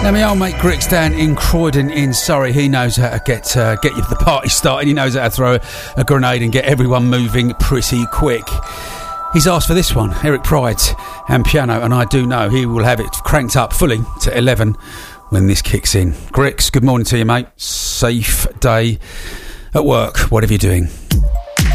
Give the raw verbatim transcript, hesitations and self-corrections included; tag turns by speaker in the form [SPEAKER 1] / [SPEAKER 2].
[SPEAKER 1] Now, my old mate Grix down in Croydon in Surrey, he knows how to get uh, get you the party started. He knows how to throw a, a grenade and get everyone moving pretty quick. He's asked for this one, Eric Pride and piano, and I do know he will have it cranked up fully to eleven when this kicks in. Grix, good morning to you, mate. Safe day at work, whatever you're doing.